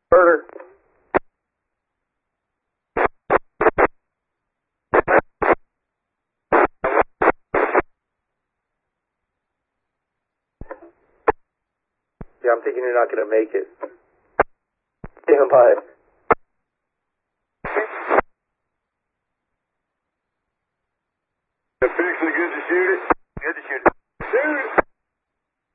Further. Yeah, I'm thinking you're not going to make it. Stand by. Fixing good to shoot it? Good to shoot it. Shoot it!